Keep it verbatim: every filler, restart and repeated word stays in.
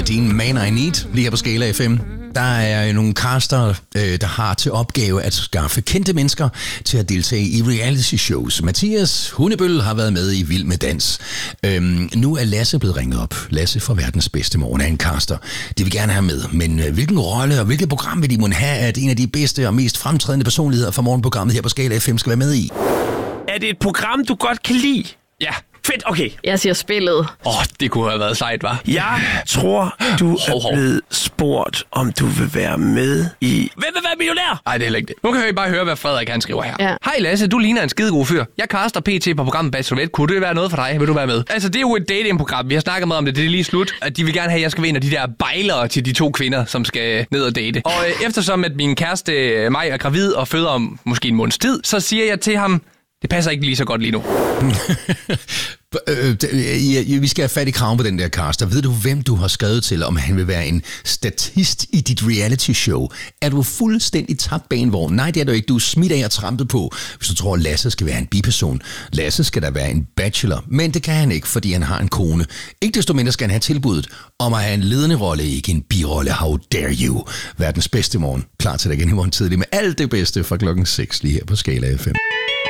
din Man I Need, lige her på Skala F M. Der er nogle caster, øh, der har til opgave at skaffe kendte mennesker til at deltage i reality shows. Mathias Hundebøl har været med i Vild med Dans. Øhm, nu er Lasse blevet ringet op. Lasse fra Verdens Bedste Morgen er en caster. De vil gerne have med, men øh, hvilken rolle og hvilket program vil de må have, at en af de bedste og mest fremtrædende personligheder fra morgenprogrammet her på Skala F M skal være med i? Er det et program, du godt kan lide? Ja. Fedt, okay. Jeg siger spillet. Åh, oh, det kunne have været sejt, hva'? Jeg tror, du er hov, hov. blevet spurgt, om du vil være med i... Hvem vil være millionær? Nej, det er heller ikke det. Nu kan vi bare høre, hvad Frederik han skriver her. Ja. Hej Lasse, du ligner en skidegod fyr. Jeg caster P T på programmet Bachelorette. Kunne det være noget for dig? Vil du være med? Altså, det er jo et datingprogram. Vi har snakket meget om det. Det er lige slut. At de vil gerne have, at jeg skal være en af de der bejlere til de to kvinder, som skal ned og date. Og øh, eftersom at min kæreste mig er gravid og føder om måske en måneds tid, så siger jeg til ham, det passer ikke lige så godt lige nu. Vi skal have fat i kraven på den der caster. Ved du, hvem du har skrevet til, om han vil være en statist i dit reality show? Er du fuldstændig tabt banevogn? Nej, det er du ikke. Du er smidt af og trampet på, hvis du tror, at Lasse skal være en biperson. Lasse skal da være en bachelor, men det kan han ikke, fordi han har en kone. Ikke desto mindre skal han have tilbuddet om at have en ledende rolle, ikke en birolle. How dare you? Verdens Bedste Morgen. Klar til dig igen i morgen tidlig med alt det bedste fra klokken seks lige her på Skala F M.